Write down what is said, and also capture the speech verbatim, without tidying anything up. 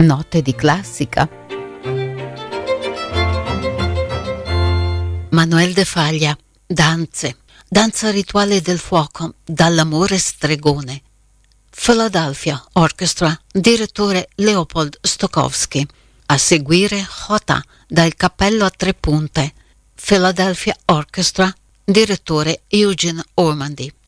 Note di classica. Manuel de Falla, Danze, danza rituale del fuoco, dall'amore stregone. Philadelphia Orchestra, direttore Leopold Stokowski. A seguire Jota, dal cappello a tre punte. Philadelphia Orchestra, direttore Eugene Ormandy.